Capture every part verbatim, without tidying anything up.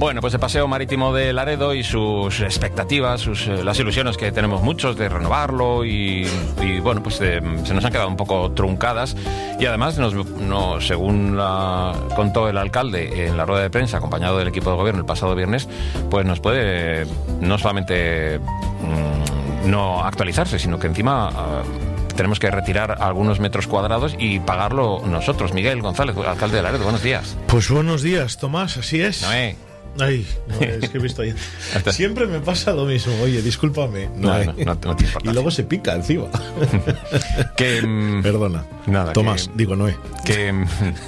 Bueno, pues el paseo marítimo de Laredo y sus expectativas, sus, eh, las ilusiones que tenemos muchos de renovarlo y, y bueno, pues eh, se nos han quedado un poco truncadas y además, nos, no, según la, contó el alcalde en la rueda de prensa acompañado del equipo de gobierno el pasado viernes, pues nos puede no solamente mmm, no actualizarse, sino que encima uh, tenemos que retirar algunos metros cuadrados y pagarlo nosotros. Miguel González, alcalde de Laredo, buenos días. Pues buenos días, Tomás, así es. Noé. Ay, no, es que he visto ayer. Siempre me pasa lo mismo. Oye, discúlpame. No, no, no, no, no te importa. Y luego se pica encima. que, Perdona. Nada, Tomás, que, digo Noé. Que...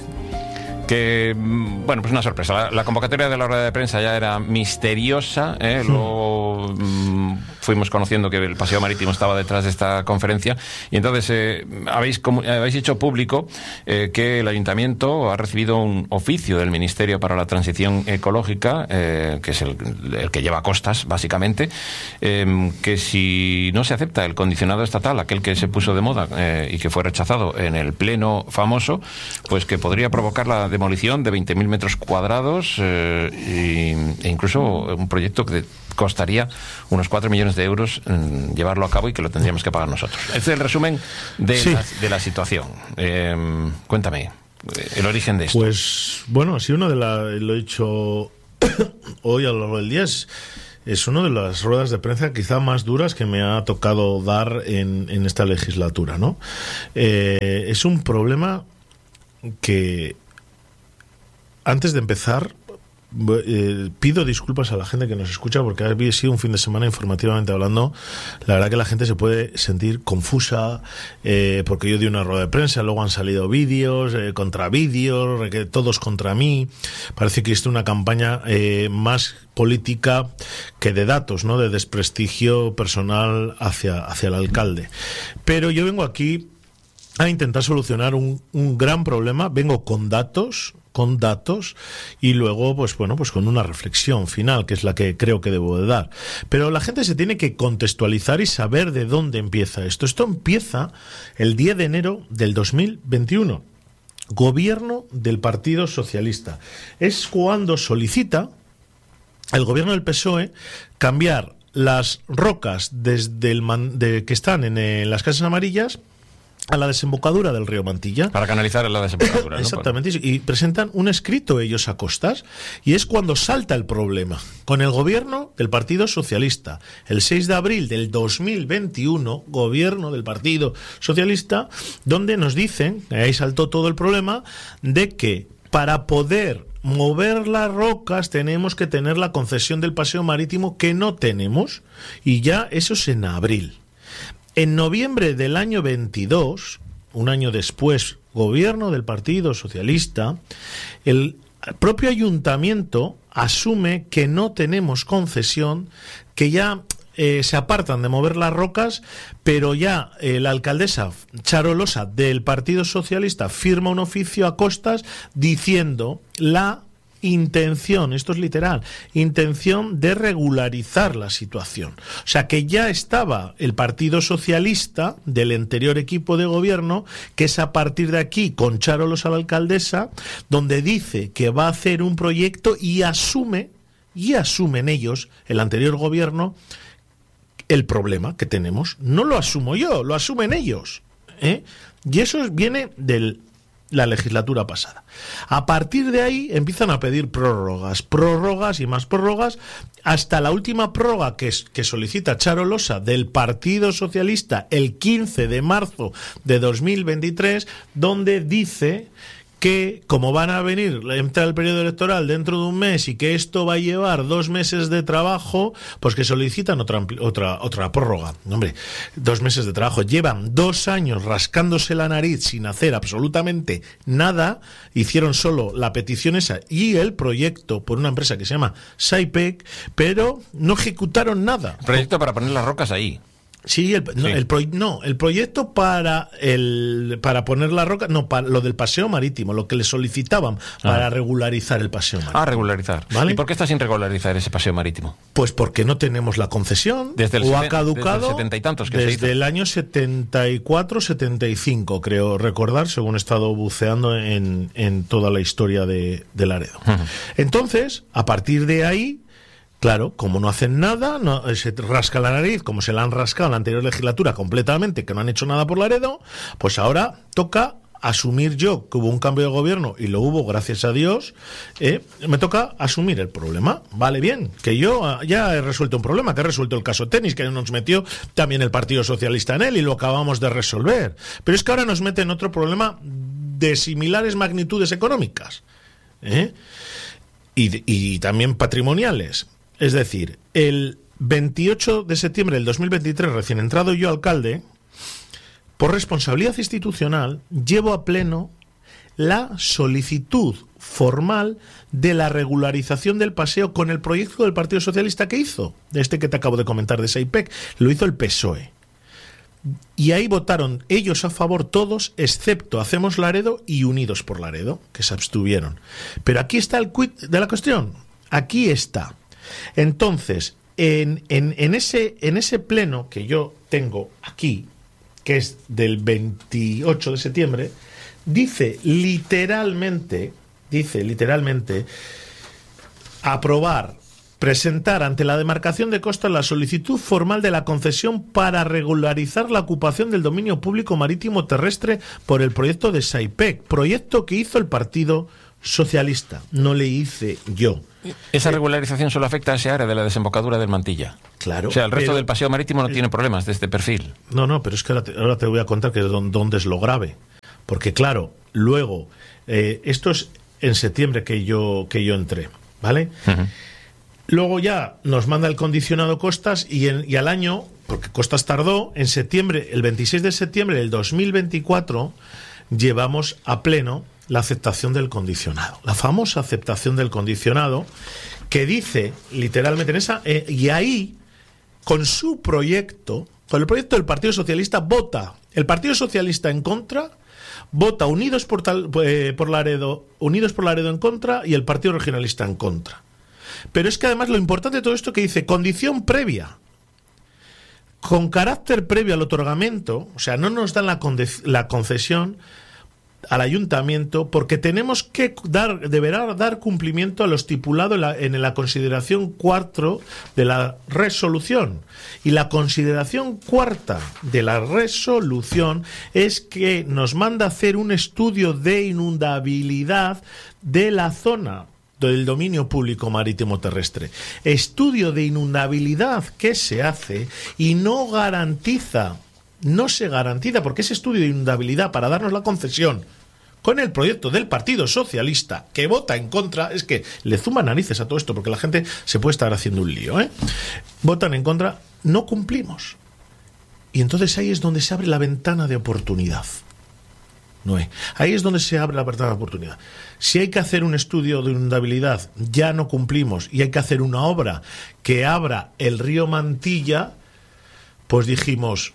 que, bueno, pues una sorpresa. La, la convocatoria de la rueda de prensa ya era misteriosa, ¿eh? Luego mmm, fuimos conociendo que el paseo marítimo estaba detrás de esta conferencia y entonces eh, habéis, habéis hecho público eh, que el ayuntamiento ha recibido un oficio del Ministerio para la Transición Ecológica, eh, que es el, el que lleva costas, básicamente, eh, que si no se acepta el condicionado estatal, aquel que se puso de moda eh, y que fue rechazado en el pleno famoso, pues que podría provocar la demolición de veinte mil metros cuadrados eh, y, e incluso un proyecto que costaría unos cuatro millones de euros eh, llevarlo a cabo y que lo tendríamos que pagar nosotros. Este es el resumen de, sí. la, de la situación. Eh, cuéntame el origen de esto. Pues bueno, sí, uno de la, lo he dicho hoy a lo largo del día, es, es una de las ruedas de prensa quizá más duras que me ha tocado dar en, en esta legislatura, ¿no? Eh, es un problema que antes de empezar, eh, pido disculpas a la gente que nos escucha porque ha sido un fin de semana informativamente hablando. La verdad que la gente se puede sentir confusa eh, porque yo di una rueda de prensa, luego han salido vídeos, eh, contra vídeos, todos contra mí. Parece que es una campaña eh, más política que de datos, ¿no? De desprestigio personal hacia, hacia el alcalde. Pero yo vengo aquí a intentar solucionar un, un gran problema. Vengo con datos, con datos y luego, pues bueno, pues con una reflexión final, que es la que creo que debo de dar. Pero la gente se tiene que contextualizar y saber de dónde empieza esto. Esto empieza el diez de enero del dos mil veintiuno. Gobierno del Partido Socialista. Es cuando solicita el gobierno del P S O E cambiar las rocas desde el man, de, que están en, en las Casas Amarillas a la desembocadura del río Mantilla. Para canalizar la desembocadura, ¿no? Exactamente, y presentan un escrito ellos a costas, y es cuando salta el problema. Con el gobierno del Partido Socialista, el seis de abril del dos mil veintiuno, gobierno del Partido Socialista, donde nos dicen, ahí saltó todo el problema, de que para poder mover las rocas tenemos que tener la concesión del paseo marítimo, que no tenemos, y ya eso es en abril. En noviembre del año veintidós, un año después, gobierno del Partido Socialista, el propio ayuntamiento asume que no tenemos concesión, que ya eh, se apartan de mover las rocas, pero ya eh, la alcaldesa Charo Losa del Partido Socialista firma un oficio a costas diciendo la intención, esto es literal, intención de regularizar la situación. O sea que ya estaba el Partido Socialista del anterior equipo de gobierno, que es a partir de aquí, con Charo Losa la alcaldesa, donde dice que va a hacer un proyecto y asume, y asumen ellos, el anterior gobierno, el problema que tenemos. No lo asumo yo, lo asumen ellos, ¿eh? Y eso viene del la legislatura pasada. A partir de ahí empiezan a pedir prórrogas, prórrogas y más prórrogas, hasta la última prórroga que, que solicita Charo Losa del Partido Socialista el quince de marzo de dos mil veintitrés, donde dice que como van a venir, entra el periodo electoral dentro de un mes y que esto va a llevar dos meses de trabajo, pues que solicitan otra otra otra prórroga. Hombre, dos meses de trabajo. Llevan dos años rascándose la nariz sin hacer absolutamente nada. Hicieron solo la petición esa y el proyecto por una empresa que se llama Saipec, pero no ejecutaron nada. Proyecto para poner las rocas ahí. Sí, el, no, Sí. el pro, no, el proyecto para el para poner la roca, no, para lo del paseo marítimo, lo que le solicitaban para Ah. regularizar el paseo marítimo. Ah, regularizar. ¿Vale? ¿Y por qué está sin regularizar ese paseo marítimo? Pues porque no tenemos la concesión, Desde el o ha seten- caducado desde el setenta y tantos que se desde hizo. el año setenta y cuatro setenta y cinco, creo recordar, según he estado buceando en, en toda la historia de, de Laredo. Ujú. Entonces, a partir de ahí, claro, como no hacen nada, no, se rasca la nariz, como se la han rascado en la anterior legislatura completamente, que no han hecho nada por Laredo, pues ahora toca asumir yo que hubo un cambio de gobierno, y lo hubo, gracias a Dios, eh, me toca asumir el problema. Vale, bien, que yo ah, ya he resuelto un problema, que he resuelto el caso tenis, que nos metió también el Partido Socialista en él, y lo acabamos de resolver. Pero es que ahora nos meten otro problema de similares magnitudes económicas, ¿eh? y, y también patrimoniales. Es decir, el veintiocho de septiembre del dos mil veintitrés, recién entrado yo alcalde, por responsabilidad institucional, llevo a pleno la solicitud formal de la regularización del paseo con el proyecto del Partido Socialista que hizo, de este que te acabo de comentar de SAIPEC, lo hizo el P S O E. Y ahí votaron ellos a favor todos, excepto Hacemos Laredo y Unidos por Laredo, que se abstuvieron. Pero aquí está el quid de la cuestión. Aquí está. Entonces, en, en, en, ese, en ese pleno que yo tengo aquí, que es del veintiocho de septiembre, dice literalmente, dice literalmente, aprobar, presentar ante la demarcación de costas la solicitud formal de la concesión para regularizar la ocupación del dominio público marítimo terrestre por el proyecto de SAIPEC, proyecto que hizo el Partido Socialista, no le hice yo. Esa regularización solo afecta a ese área de la desembocadura del Mantilla. Claro. O sea, el resto pero, del paseo marítimo no tiene problemas de este perfil. No, no, pero es que ahora te, ahora te voy a contar que es don, dónde es lo grave. Porque claro, luego, eh, esto es en septiembre que yo, que yo entré, ¿vale? Uh-huh. Luego ya nos manda el condicionado Costas y, en, y al año, porque Costas tardó, en septiembre, el veintiséis de septiembre del dos mil veinticuatro, llevamos a pleno la aceptación del condicionado. La famosa aceptación del condicionado que dice literalmente en esa... Eh, y ahí, con su proyecto, con el proyecto del Partido Socialista, vota el Partido Socialista en contra, vota Unidos por, tal, eh, por Laredo, Unidos por Laredo en contra y el Partido Regionalista en contra. Pero es que además lo importante de todo esto que dice condición previa, con carácter previo al otorgamiento, o sea, no nos dan la, conde- la concesión al ayuntamiento porque tenemos que dar, deberá dar cumplimiento a lo estipulado en la, en la consideración cuatro de la resolución. Y la consideración cuarta de la resolución es que nos manda hacer un estudio de inundabilidad de la zona del dominio público marítimo terrestre. Estudio de inundabilidad que se hace y no garantiza, no se garantiza, porque ese estudio de inundabilidad para darnos la concesión con el proyecto del Partido Socialista que vota en contra, es que le zumba narices a todo esto porque la gente se puede estar haciendo un lío, ¿eh? Votan en contra, no cumplimos. Y entonces ahí es donde se abre la ventana de oportunidad. No es. Ahí es donde se abre la ventana de oportunidad. Si hay que hacer un estudio de inundabilidad, ya no cumplimos, y hay que hacer una obra que abra el río Mantilla, pues dijimos,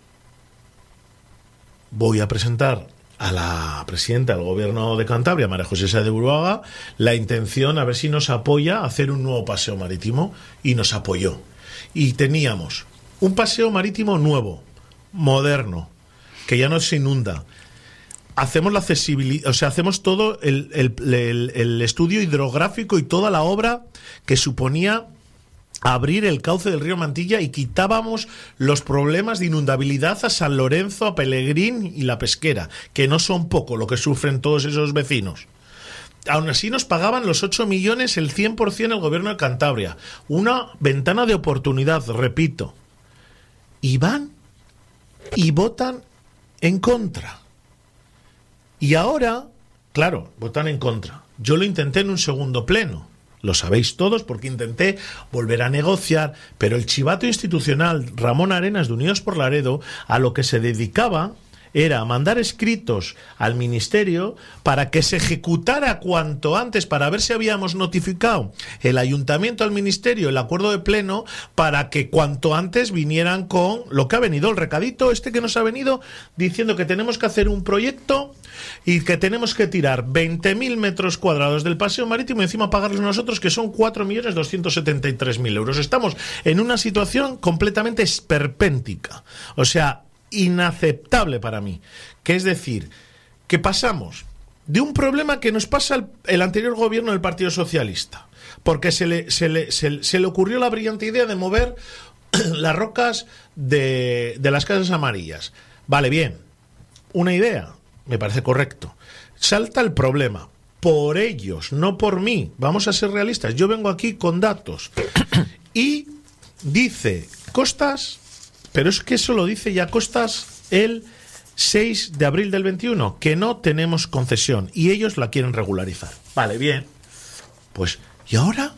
voy a presentar a la presidenta del Gobierno de Cantabria, María José Sáez de Buruaga, la intención a ver si nos apoya a hacer un nuevo paseo marítimo, y nos apoyó. Y teníamos un paseo marítimo nuevo, moderno, que ya no se inunda. Hacemos la accesibilidad, o sea, hacemos todo el, el, el, el estudio hidrográfico y toda la obra que suponía abrir el cauce del río Mantilla, y quitábamos los problemas de inundabilidad a San Lorenzo, a Pelegrín y La Pesquera, que no son poco lo que sufren todos esos vecinos. Aún así nos pagaban los ocho millones, el cien por ciento el Gobierno de Cantabria. Una ventana de oportunidad, repito. Y van y votan en contra. Y ahora, claro, votan en contra. Yo lo intenté en un segundo pleno. Lo sabéis todos porque intenté volver a negociar, pero el chivato institucional Ramón Arenas de Unidos por Laredo a lo que se dedicaba era mandar escritos al ministerio para que se ejecutara cuanto antes, para ver si habíamos notificado el ayuntamiento al ministerio, el acuerdo de pleno, para que cuanto antes vinieran con lo que ha venido, el recadito este que nos ha venido diciendo que tenemos que hacer un proyecto y que tenemos que tirar veinte mil metros cuadrados del paseo marítimo y encima pagarles nosotros, que son cuatro millones doscientos setenta y tres mil euros. Estamos en una situación completamente esperpéntica, o sea, inaceptable para mí, que es decir, que pasamos de un problema que nos pasa el, el anterior gobierno del Partido Socialista, porque se le, se le, se, se le ocurrió la brillante idea de mover las rocas de, de las Casas Amarillas. Vale, bien, una idea, me parece correcto. Salta el problema, por ellos, no por mí, vamos a ser realistas, yo vengo aquí con datos, y dice Costas, pero es que eso lo dice ya Costas el seis de abril del veintiuno, que no tenemos concesión y ellos la quieren regularizar. Vale, bien. Pues, ¿y ahora?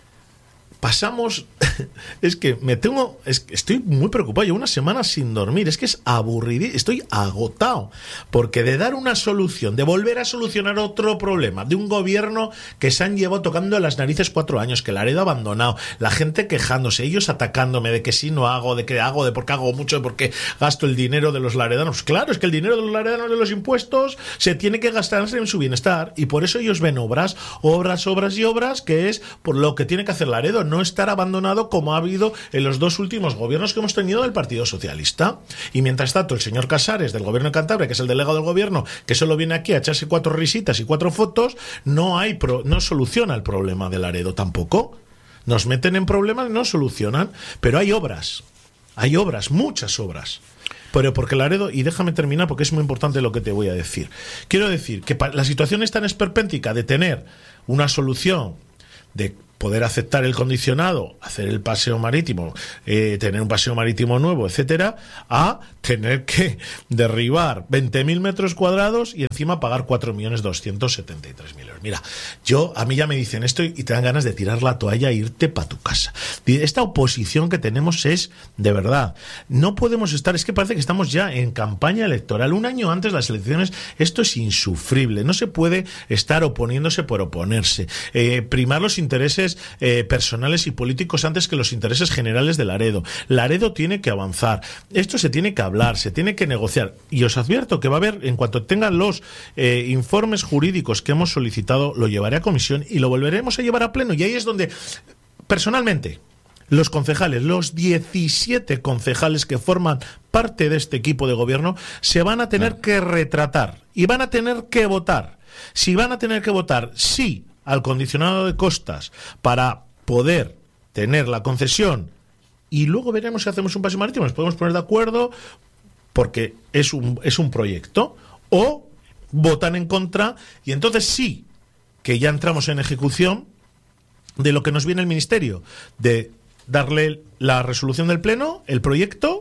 Pasamos, es que me tengo, es que estoy muy preocupado, llevo una semana sin dormir, es que es aburrido, estoy agotado, porque de dar una solución, de volver a solucionar otro problema, de un gobierno que se han llevado tocando las narices cuatro años, que Laredo ha abandonado, la gente quejándose, ellos atacándome de que sí no hago, de que hago, de por qué hago mucho, de por qué gasto el dinero de los laredanos. Claro, es que el dinero de los laredanos de los impuestos se tiene que gastar en su bienestar, y por eso ellos ven obras, obras, obras y obras, que es por lo que tiene que hacer Laredo, no estar abandonado como ha habido en los dos últimos gobiernos que hemos tenido del Partido Socialista. Y mientras tanto el señor Casares del gobierno de Cantabria, que es el delegado del gobierno, que solo viene aquí a echarse cuatro risitas y cuatro fotos, no hay pro, no soluciona el problema de Laredo tampoco. Nos meten en problemas y no solucionan, pero hay obras, hay obras, muchas obras. Pero porque Laredo, y déjame terminar porque es muy importante lo que te voy a decir. Quiero decir que la situación es tan esperpéntica de tener una solución, de poder aceptar el condicionado, hacer el paseo marítimo, eh, tener un paseo marítimo nuevo, etcétera, a tener que derribar veinte mil metros cuadrados y encima pagar cuatro millones doscientos setenta y tres mil euros. Mira, yo, a mí ya me dicen esto y te dan ganas de tirar la toalla e irte para tu casa. Esta oposición que tenemos es, de verdad, no podemos estar, es que parece que estamos ya en campaña electoral, un año antes de las elecciones. Esto es insufrible, no se puede estar oponiéndose por oponerse, eh, primar los intereses Eh, personales y políticos antes que los intereses generales de Laredo. Laredo tiene que avanzar, esto se tiene que hablar, se tiene que negociar, y os advierto que va a haber, en cuanto tengan los eh, informes jurídicos que hemos solicitado, lo llevaré a comisión y lo volveremos a llevar a pleno, y ahí es donde, personalmente, los concejales, los diecisiete concejales que forman parte de este equipo de gobierno, se van a tener que retratar y van a tener que votar. Si van a tener que votar sí al condicionado de costas para poder tener la concesión, y luego veremos si hacemos un paseo marítimo, nos podemos poner de acuerdo porque es un, es un proyecto, o votan en contra y entonces sí que ya entramos en ejecución de lo que nos viene el ministerio, de darle la resolución del pleno, el proyecto,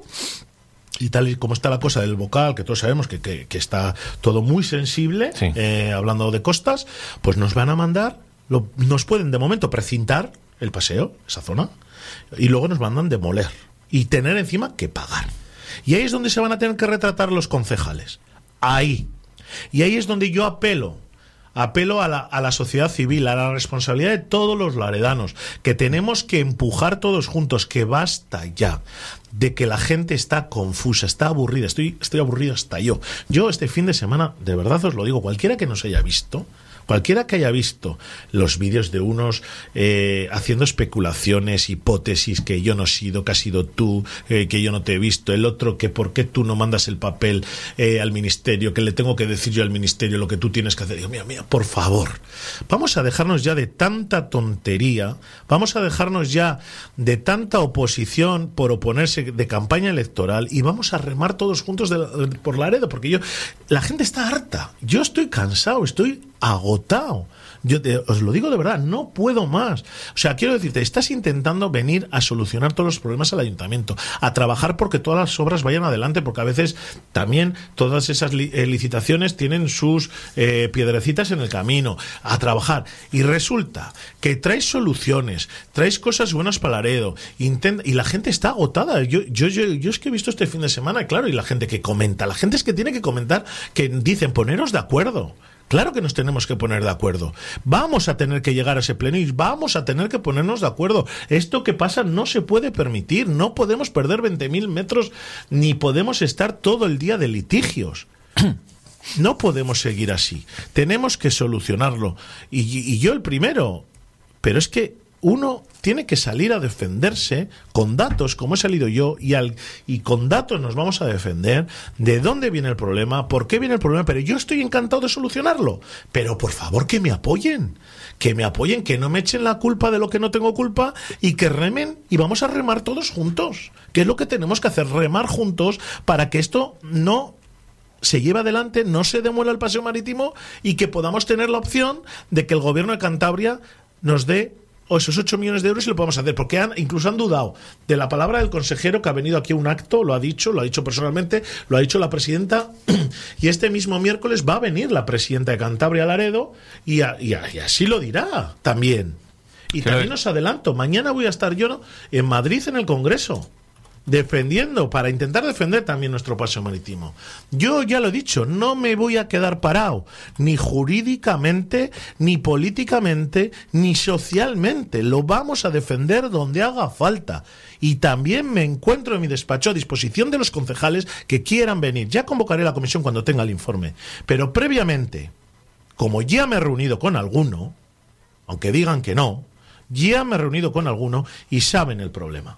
y tal y como está la cosa del vocal, que todos sabemos que, que, que está todo muy sensible, sí. eh, hablando de costas, pues nos van a mandar, lo, nos pueden de momento precintar el paseo, esa zona, y luego nos mandan demoler y tener encima que pagar. Y ahí es donde se van a tener que retratar los concejales. Ahí. Y ahí es donde yo apelo. Apelo a la, a la sociedad civil, a la responsabilidad de todos los laredanos, que tenemos que empujar todos juntos, que basta ya de que la gente está confusa, está aburrida. Estoy, estoy aburrido hasta yo. Yo este fin de semana, de verdad os lo digo, cualquiera que nos haya visto, cualquiera que haya visto los vídeos de unos eh, haciendo especulaciones, hipótesis, que yo no he sido, que has sido tú, eh, que yo no te he visto, el otro que por qué tú no mandas el papel eh, al ministerio, que le tengo que decir yo al ministerio lo que tú tienes que hacer. Digo, mira, mira, por favor, vamos a dejarnos ya de tanta tontería, vamos a dejarnos ya de tanta oposición por oponerse de campaña electoral, y vamos a remar todos juntos de la, de, por Laredo, porque yo, la gente está harta, yo estoy cansado, estoy agotado. Yo te, os lo digo de verdad, no puedo más. O sea, quiero decirte, estás intentando venir a solucionar todos los problemas al ayuntamiento, a trabajar porque todas las obras vayan adelante, porque a veces también todas esas li- eh, licitaciones tienen sus eh, piedrecitas en el camino, a trabajar. Y resulta que traes soluciones, traes cosas buenas para Laredo, intenta, y la gente está agotada. Yo, yo, yo, yo es que he visto este fin de semana, claro, y la gente que comenta, la gente es que tiene que comentar, que dicen poneros de acuerdo. Claro que nos tenemos que poner de acuerdo. Vamos a tener que llegar a ese pleno y vamos a tener que ponernos de acuerdo. Esto que pasa no se puede permitir. No podemos perder veinte mil metros ni podemos estar todo el día de litigios. No podemos seguir así. Tenemos que solucionarlo. Y, y yo el primero. Pero es que uno tiene que salir a defenderse con datos, como he salido yo, y, al, y con datos nos vamos a defender de dónde viene el problema, por qué viene el problema, pero yo estoy encantado de solucionarlo. Pero por favor que me apoyen, que me apoyen, que no me echen la culpa de lo que no tengo culpa y que remen y vamos a remar todos juntos, que es lo que tenemos que hacer, remar juntos para que esto no se lleve adelante, no se demuela el paseo marítimo y que podamos tener la opción de que el gobierno de Cantabria nos dé o esos ocho millones de euros y lo podemos hacer, porque han, incluso han dudado de la palabra del consejero que ha venido aquí a un acto, lo ha dicho, lo ha dicho personalmente, lo ha dicho la presidenta, y este mismo miércoles va a venir la presidenta de Cantabria a Laredo y, a, y, a, y así lo dirá también. Y claro, también os adelanto, mañana voy a estar yo en Madrid en el Congreso, defendiendo, para intentar defender también nuestro paseo marítimo. Yo ya lo he dicho, no me voy a quedar parado, ni jurídicamente, ni políticamente, ni socialmente. Lo vamos a defender donde haga falta. Y también me encuentro en mi despacho a disposición de los concejales que quieran venir. Ya convocaré la comisión cuando tenga el informe. Pero previamente, como ya me he reunido con alguno, aunque digan que no, ya me he reunido con alguno y saben el problema.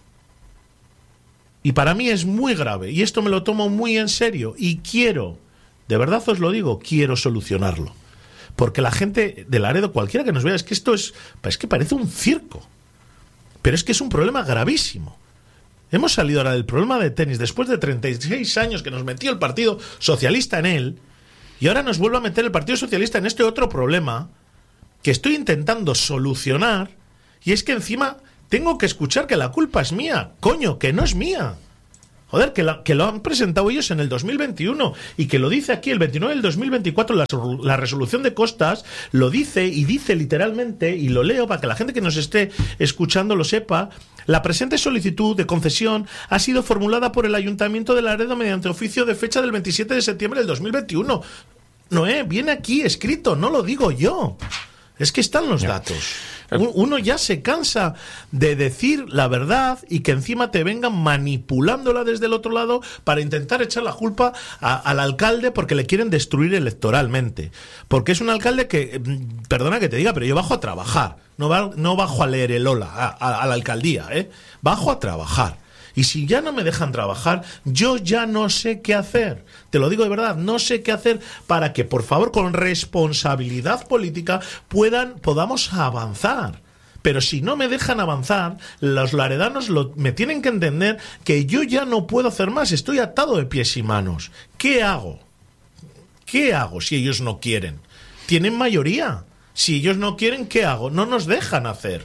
Y para mí es muy grave, y esto me lo tomo muy en serio, y quiero, de verdad os lo digo, quiero solucionarlo. Porque la gente de Laredo, cualquiera que nos vea, es que esto es, es que parece un circo. Pero es que es un problema gravísimo. Hemos salido ahora del problema de tenis después de treinta y seis años que nos metió el Partido Socialista en él, y ahora nos vuelve a meter el Partido Socialista en este otro problema que estoy intentando solucionar, y es que encima tengo que escuchar que la culpa es mía. Coño, que no es mía. Joder, que, la, que lo han presentado ellos en el dos mil veintiuno y que lo dice aquí el veintinueve del dos mil veinticuatro, la, la resolución de costas lo dice y dice literalmente, y lo leo para que la gente que nos esté escuchando lo sepa: la presente solicitud de concesión ha sido formulada por el Ayuntamiento de Laredo mediante oficio de fecha del veintisiete de septiembre del dos mil veintiuno. Noé, viene aquí escrito, no lo digo yo. Es que están los datos. Uno ya se cansa de decir la verdad y que encima te vengan manipulándola desde el otro lado para intentar echar la culpa a, al alcalde porque le quieren destruir electoralmente. Porque es un alcalde que, perdona que te diga, pero yo bajo a trabajar. No, va, no bajo a leer el hola a, a, a la alcaldía, ¿eh? Bajo a trabajar. Y si ya no me dejan trabajar, yo ya no sé qué hacer. Te lo digo de verdad, no sé qué hacer para que, por favor, con responsabilidad política puedan, podamos avanzar. Pero si no me dejan avanzar, los laredanos lo, me tienen que entender que yo ya no puedo hacer más. Estoy atado de pies y manos. ¿Qué hago? ¿Qué hago si ellos no quieren? Tienen mayoría. Si ellos no quieren, ¿qué hago? No nos dejan hacer.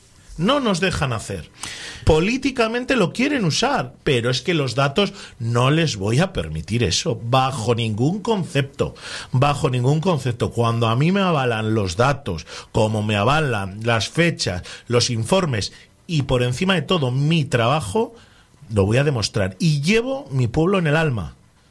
No nos dejan hacer. Políticamente lo quieren usar, pero es que los datos no les voy a permitir eso, bajo ningún concepto, bajo ningún concepto. Cuando a mí me avalan los datos, como me avalan las fechas, los informes y por encima de todo mi trabajo, lo voy a demostrar. Y llevo mi pueblo en el alma.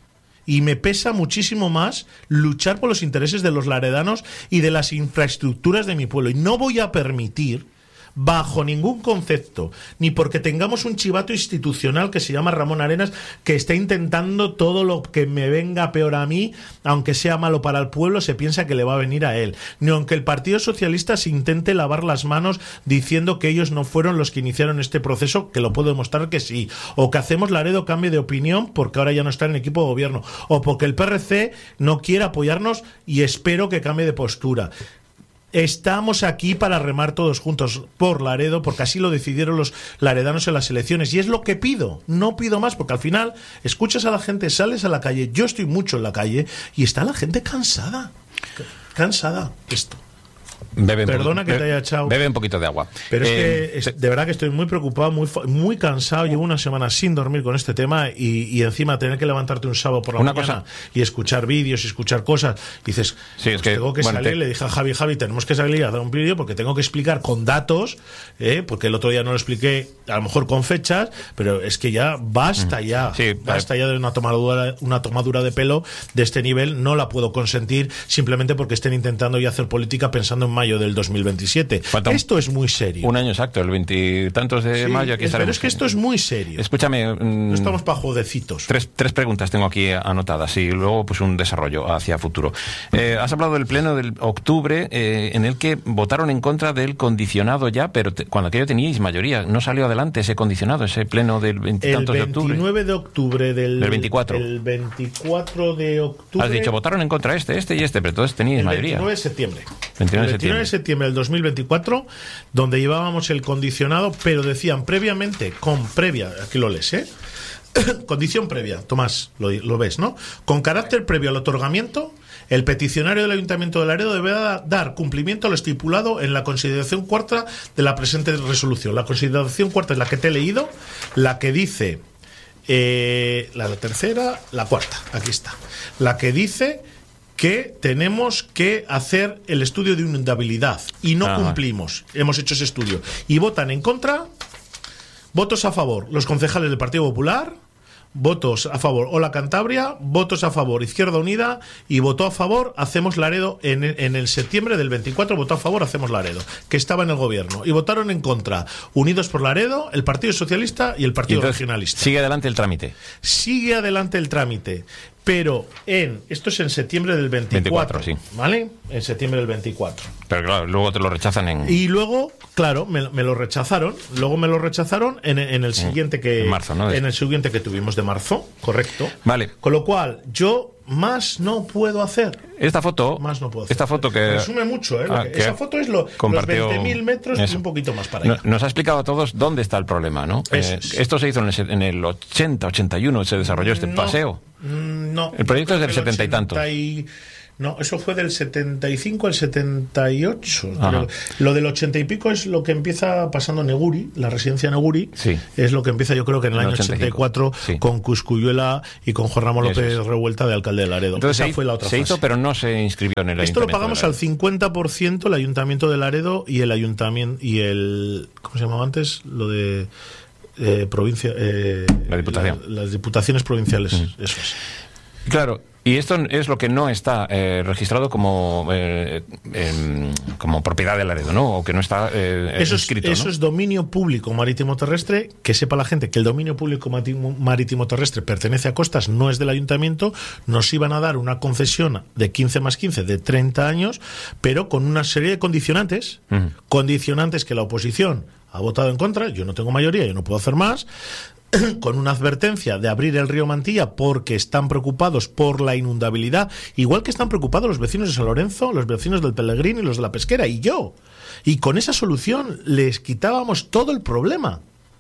Y me pesa muchísimo más luchar por los intereses de los laredanos y de las infraestructuras de mi pueblo. Y no voy a permitir, bajo ningún concepto, ni porque tengamos un chivato institucional que se llama Ramón Arenas, que está intentando todo lo que me venga peor a mí, aunque sea malo para el pueblo, se piensa que le va a venir a él. Ni aunque el Partido Socialista se intente lavar las manos diciendo que ellos no fueron los que iniciaron este proceso, que lo puedo demostrar que sí. O que Hacemos Laredo cambie de opinión porque ahora ya no está en el equipo de gobierno. O porque el P R C no quiere apoyarnos y espero que cambie de postura. Estamos aquí para remar todos juntos por Laredo, porque así lo decidieron los laredanos en las elecciones. Y es lo que pido, no pido más, porque al final escuchas a la gente, sales a la calle, yo estoy mucho en la calle, y está la gente cansada, cansada de esto. Bebe Perdona un, que be, te haya echado. Bebe un poquito de agua. Pero eh, es que es, de verdad que estoy muy preocupado, muy, muy cansado. Llevo una semana sin dormir con este tema y, y encima tener que levantarte un sábado por la una mañana cosa, y escuchar vídeos y escuchar cosas. Y dices, sí, es pues que, tengo que bueno, salir. te... Le dije a Javi, Javi, tenemos que salir a dar un vídeo porque tengo que explicar con datos, ¿eh? Porque el otro día no lo expliqué, a lo mejor con fechas, pero es que ya basta ya. Sí, basta ya de una tomadura, una tomadura de pelo de este nivel. No la puedo consentir simplemente porque estén intentando ya hacer política pensando en mayo del dos mil veintisiete. Falta Esto es muy serio. Un año exacto, el veintitantos de sí, mayo. Aquí es, estaremos. Pero es que esto es muy serio. Escúchame. Mmm, no estamos para jueguecitos. Tres, tres preguntas tengo aquí anotadas y luego pues un desarrollo hacia futuro. Eh, has hablado del pleno del octubre eh, en el que votaron en contra del condicionado ya, pero te, cuando aquello teníais mayoría, no salió adelante ese condicionado, ese pleno del veintitantos de octubre. El veintinueve de octubre del, del veinticuatro. El veinticuatro de octubre. Has dicho, votaron en contra este, este y este, pero entonces teníais el mayoría. veintinueve de septiembre. veintinueve el veintinueve de septiembre del dos mil veinticuatro, donde llevábamos el condicionado, pero decían previamente, con previa, aquí lo lees, ¿eh? Condición previa, Tomás, lo, lo ves, ¿no? Con carácter previo al otorgamiento, el peticionario del Ayuntamiento de Laredo deberá dar cumplimiento a lo estipulado en la consideración cuarta de la presente resolución. La consideración cuarta es la que te he leído, la que dice, eh, la tercera, la cuarta, aquí está, la que dice que tenemos que hacer el estudio de inundabilidad y no ah, cumplimos. Hemos hecho ese estudio. Y votan en contra, votos a favor, los concejales del Partido Popular, votos a favor Hola Cantabria, votos a favor Izquierda Unida y votó a favor Hacemos Laredo en, en el septiembre del veinticuatro, votó a favor Hacemos Laredo, que estaba en el gobierno, y votaron en contra Unidos por Laredo, el Partido Socialista y el Partido Entonces, Regionalista. Sigue adelante el trámite. Sigue adelante el trámite. Pero en esto es en septiembre del veinticuatro, veinticuatro, sí. ¿Vale? En septiembre del veinticuatro. Pero claro, luego te lo rechazan en... Y luego, claro, me, me lo rechazaron. Luego me lo rechazaron en, en el siguiente que... En marzo, ¿no? En el siguiente que tuvimos de marzo, correcto. Vale. Con lo cual, yo más no puedo hacer. Esta foto... Más no puedo hacer. Esta foto que... Resume mucho, ¿eh? Ah, que esa foto es lo, los veinte mil metros eso. Y un poquito más para allá. Nos ha explicado a todos dónde está el problema, ¿no? Eh, esto se hizo en el, en el ochenta, ochenta y uno, se desarrolló este no, paseo. No. El proyecto es del setenta y tantos. Y... No, eso fue del setenta y cinco al setenta y ocho. Pero lo del ochenta y pico es lo que empieza pasando en Neguri, la residencia Neguri. Sí. Es lo que empieza, yo creo que en el, en el año ochenta y cuatro, sí. Con Cuscuyuela y con Juan Ramón López es. Revuelta de alcalde de Laredo. Entonces Esa se, fue la otra se fase. hizo, pero no se inscribió en el Esto Ayuntamiento. Esto lo pagamos al cincuenta por ciento el Ayuntamiento de Laredo y el Ayuntamiento y el... ¿Cómo se llamaba antes? Lo de... Eh, provincia... Eh, la Diputación. La, las diputaciones provinciales, mm. eso es. Claro, y esto es lo que no está eh, registrado como eh, eh, como propiedad de Laredo, ¿no? O que no está eh, eso inscrito, es, Eso ¿no? es dominio público marítimo terrestre. Que sepa la gente que el dominio público marítimo terrestre pertenece a Costas, no es del ayuntamiento. Nos iban a dar una concesión de quince más quince de treinta años, pero con una serie de condicionantes, uh-huh. condicionantes que la oposición ha votado en contra. Yo no tengo mayoría, yo no puedo hacer más. Con una advertencia de abrir el río Mantilla porque están preocupados por la inundabilidad, igual que están preocupados los vecinos de San Lorenzo, los vecinos del Pellegrín y los de la Pesquera, y yo. Y con esa solución les quitábamos todo el problema.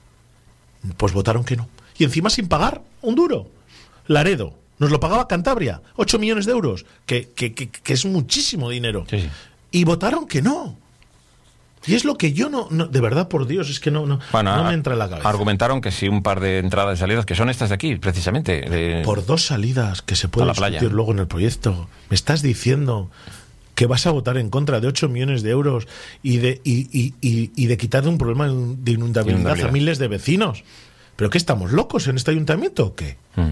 Pues votaron que no. Y encima sin pagar un duro. Laredo nos lo pagaba Cantabria, ocho millones de euros, que, que, que, que es muchísimo dinero. Sí, sí. Y votaron que no. Y es lo que yo no, no, de verdad, por Dios, es que no, no, bueno, no me entra en la cabeza. Argumentaron que sí, un par de entradas y salidas, que son estas de aquí, precisamente. De... Por dos salidas que se puede discutir playa. Luego en el proyecto. Me estás diciendo que vas a votar en contra de ocho millones de euros y de, y, y, y, y de quitar un problema de inundabilidad, inundabilidad a miles de vecinos. ¿Pero qué, estamos locos en este ayuntamiento o qué? Mm.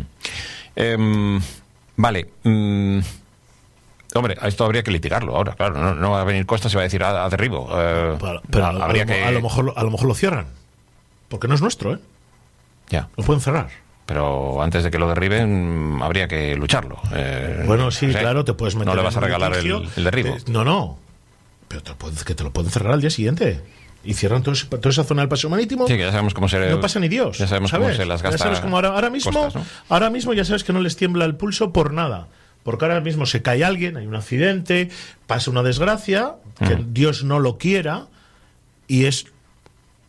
Eh, vale. Mm. Hombre, a esto habría que litigarlo ahora, claro. No, no va a venir Costas y va a decir a, a derribo. Eh, pero pero a, habría a, lo, que... a, lo mejor, a lo mejor lo cierran. Porque no es nuestro, ¿eh? Ya. Lo pueden cerrar. Pero antes de que lo derriben, habría que lucharlo. Eh, bueno, sí, no sé, claro, te puedes meter. No le vas a en regalar el, el derribo. Te, no, no. Pero te lo pueden, que te lo pueden cerrar al día siguiente. Y cierran todo ese, toda esa zona del paseo marítimo. Sí, que ya sabemos cómo se... No pasa ni Dios. Ya sabemos ¿sabes? cómo se las gasta. Ya sabes cómo ahora, ahora mismo, Costas, ¿no? Ahora mismo ya sabes que no les tiembla el pulso por nada. Porque ahora mismo se cae alguien, hay un accidente, pasa una desgracia, que uh-huh. Dios no lo quiera, y es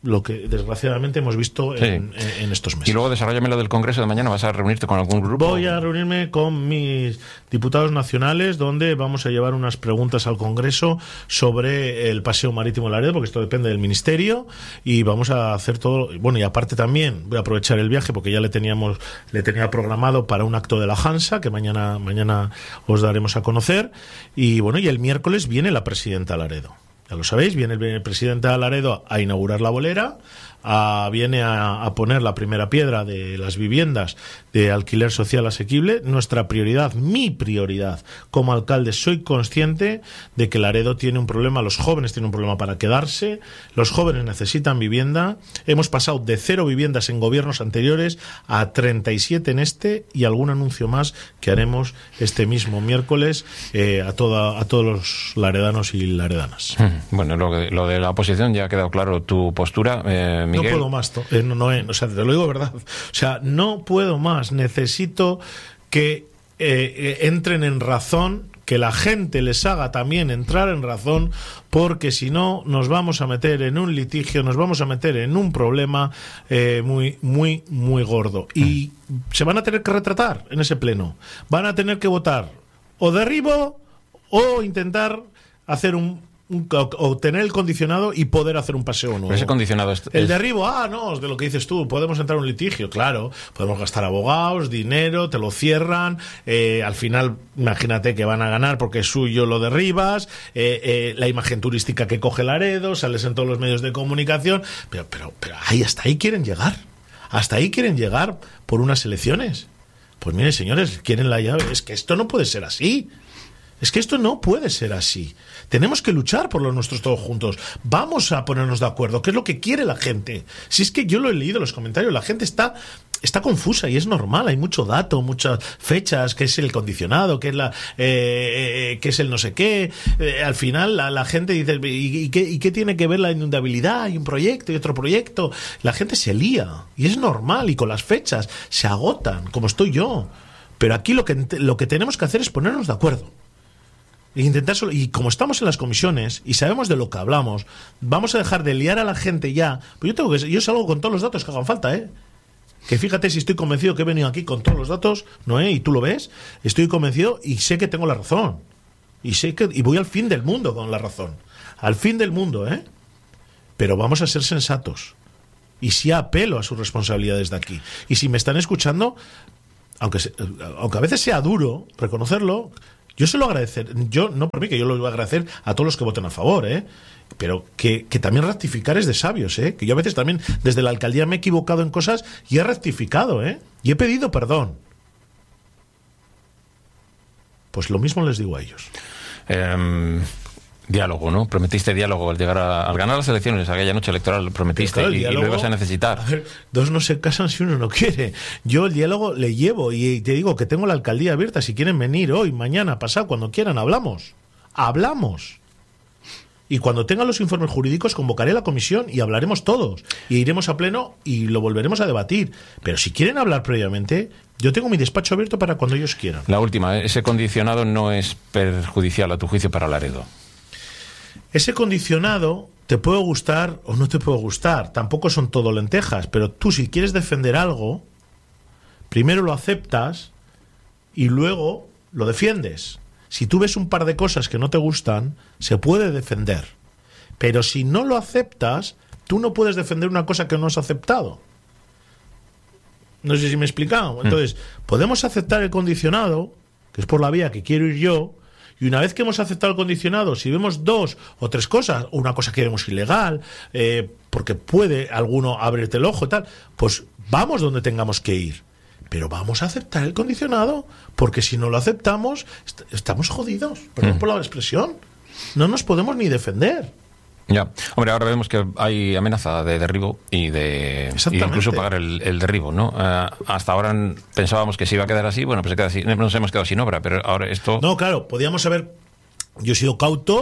lo que desgraciadamente hemos visto sí. en, en estos meses. Y luego desarrollame lo del Congreso de mañana. ¿Vas a reunirte con algún grupo? Voy a reunirme con mis diputados nacionales, donde vamos a llevar unas preguntas al Congreso sobre el paseo marítimo de Laredo, porque esto depende del Ministerio, y vamos a hacer todo. Bueno, y aparte también voy a aprovechar el viaje, porque ya le teníamos le tenía programado para un acto de la Hansa, que mañana mañana os daremos a conocer. Y bueno, y el miércoles viene la presidenta Laredo. Ya lo sabéis, viene el, el presidente de Laredo a inaugurar la bolera, a, viene a, a poner la primera piedra de las viviendas de alquiler social asequible. Nuestra prioridad, mi prioridad como alcalde, soy consciente de que Laredo tiene un problema, los jóvenes tienen un problema para quedarse, los jóvenes necesitan vivienda. Hemos pasado de cero viviendas en gobiernos anteriores a treinta y siete en este, y algún anuncio más que haremos este mismo miércoles eh, a, toda, a todos los laredanos y laredanas. Bueno, lo de, lo de la oposición ya ha quedado claro tu postura, eh, Miguel. No puedo más, eh, no, no, eh, o sea, te lo digo verdad. O sea, no puedo más. Necesito que eh, entren en razón, que la gente les haga también entrar en razón, porque si no nos vamos a meter en un litigio, nos vamos a meter en un problema eh, muy, muy, muy gordo. Y se van a tener que retratar en ese pleno. Van a tener que votar o derribo o intentar hacer un obtener el condicionado y poder hacer un paseo nuevo. Pero ese condicionado es, el es... derribo, ah, no, de lo que dices tú, podemos entrar en un litigio, claro, podemos gastar abogados, dinero, te lo cierran, eh, al final, imagínate que van a ganar porque es suyo, lo derribas, eh, eh, la imagen turística que coge Laredo, sales en todos los medios de comunicación, pero, pero, pero ahí, hasta ahí quieren llegar, hasta ahí quieren llegar por unas elecciones. Pues miren, señores, quieren la llave, es que esto no puede ser así. Es que esto no puede ser así. Tenemos que luchar por los nuestros todos juntos. Vamos a ponernos de acuerdo. ¿Qué es lo que quiere la gente? Si es que yo lo he leído en los comentarios, la gente está, está confusa y es normal. Hay mucho dato, muchas fechas, qué es el condicionado, qué es, la, eh, qué es el no sé qué. Eh, al final la, la gente dice, ¿y, y, qué, ¿y qué tiene que ver la inundabilidad? Hay un proyecto y otro proyecto. La gente se lía y es normal, y con las fechas se agotan, como estoy yo. Pero aquí lo que, lo que tenemos que hacer es ponernos de acuerdo. E intentar solo, y como estamos en las comisiones y sabemos de lo que hablamos, vamos a dejar de liar a la gente ya. Pues yo tengo que yo salgo con todos los datos que hagan falta, ¿eh? Que fíjate, si estoy convencido que he venido aquí con todos los datos, ¿no? ¿Eh? Y tú lo ves, estoy convencido y sé que tengo la razón. Y sé que y voy al fin del mundo con la razón. Al fin del mundo, ¿eh? Pero vamos a ser sensatos. Y sí apelo a sus responsabilidades de aquí. Y si me están escuchando, aunque se, aunque a veces sea duro reconocerlo, yo se lo agradecer, yo no por mí, que yo lo voy a agradecer a todos los que voten a favor, ¿eh? Pero que, que también rectificar es de sabios, ¿eh? Que yo a veces también desde la alcaldía me he equivocado en cosas y he rectificado, ¿eh? Y he pedido perdón. Pues lo mismo les digo a ellos. Eh, diálogo, ¿no? Prometiste diálogo al llegar a, al ganar las elecciones, aquella noche electoral, prometiste, claro, y, diálogo, y lo ibas a necesitar. A ver, dos no se casan si uno no quiere. Yo el diálogo le llevo y te digo que tengo la alcaldía abierta. Si quieren venir hoy, mañana, pasado, cuando quieran, hablamos. Hablamos. Y cuando tengan los informes jurídicos convocaré la comisión y hablaremos todos. Y iremos a pleno y lo volveremos a debatir. Pero si quieren hablar previamente, yo tengo mi despacho abierto para cuando ellos quieran. La última, ese condicionado no es perjudicial a tu juicio para Laredo. Ese condicionado te puede gustar o no te puede gustar. Tampoco son todo lentejas. Pero tú, si quieres defender algo, primero lo aceptas y luego lo defiendes. Si tú ves un par de cosas que no te gustan, se puede defender. Pero si no lo aceptas, tú no puedes defender una cosa que no has aceptado. No sé si me he explicado. Entonces, podemos aceptar el condicionado, que es por la vía que quiero ir yo, y una vez que hemos aceptado el condicionado, si vemos dos o tres cosas, o una cosa que vemos ilegal, eh, porque puede alguno abrirte el ojo y tal, pues vamos donde tengamos que ir. Pero vamos a aceptar el condicionado, porque si no lo aceptamos, est- estamos jodidos. Perdón mm. por la expresión. No nos podemos ni defender. Ya, hombre, ahora vemos que hay amenaza de derribo y de y incluso pagar el, el derribo, ¿no? Uh, hasta ahora pensábamos que se iba a quedar así, bueno, pues se queda así, nos hemos quedado sin obra, pero ahora esto... No, claro, podíamos haber... Yo he sido cauto,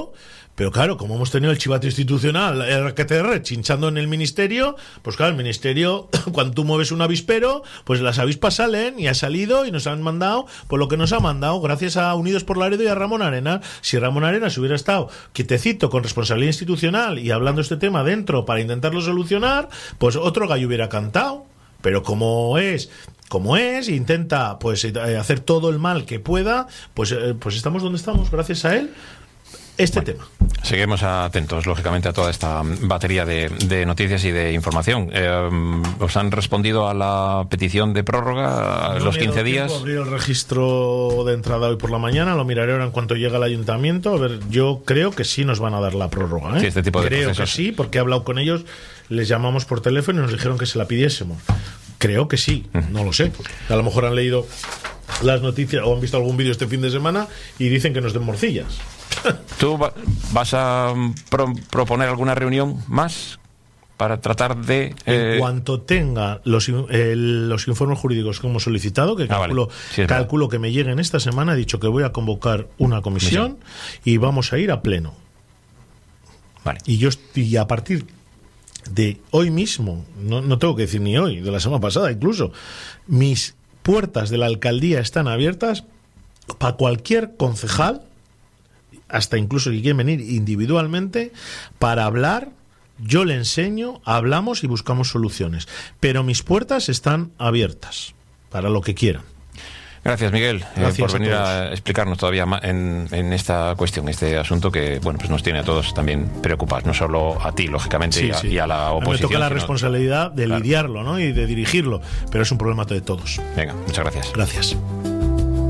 Pero claro, como hemos tenido el chivato institucional, el R Q T R, chinchando en el ministerio, pues claro, el ministerio, cuando tú mueves un avispero, pues las avispas salen y ha salido y nos han mandado por lo que nos ha mandado, gracias a Unidos por Laredo y a Ramón Arenas. Si Ramón Arenas hubiera estado quietecito con responsabilidad institucional y hablando este tema dentro para intentarlo solucionar, pues otro gallo hubiera cantado. Pero como es... como es, intenta pues hacer todo el mal que pueda, pues, eh, pues estamos donde estamos, gracias a él. Este bueno, tema. Seguimos atentos, lógicamente, a toda esta batería de, de noticias y de información. Eh, ¿Os han respondido a la petición de prórroga a no los quince días? Abrir el registro de entrada hoy por la mañana, lo miraré ahora en cuanto llegue al ayuntamiento. A ver, yo creo que sí nos van a dar la prórroga, ¿eh? Sí, este tipo de creo procesos. que sí, porque he hablado con ellos, les llamamos por teléfono y nos dijeron que se la pidiésemos. Creo que sí, no lo sé. A lo mejor han leído las noticias o han visto algún vídeo este fin de semana y dicen que nos den morcillas. ¿Tú vas a pro proponer alguna reunión más para tratar de...? Eh... En cuanto tenga los, eh, los informes jurídicos que hemos solicitado, que calculo, ah, vale. sí, calculo que me lleguen esta semana, he dicho que voy a convocar una comisión sí. y vamos a ir a pleno. Vale. Y yo y a partir de hoy mismo, no, no tengo que decir ni hoy, de la semana pasada incluso, mis puertas de la alcaldía están abiertas para cualquier concejal, hasta incluso si quieren venir individualmente, para hablar. Yo le enseño, hablamos y buscamos soluciones. Pero mis puertas están abiertas para lo que quieran. Gracias, Miguel, Gracias eh, por venir a, a explicarnos todavía más en, en esta cuestión, este asunto que bueno pues nos tiene a todos también preocupados, no solo a ti, lógicamente, sí, y, a, sí. y a la oposición. A mí me toca la sino, responsabilidad de claro. lidiarlo, ¿no? Y de dirigirlo, pero es un problema de todos. Venga, muchas gracias. Gracias.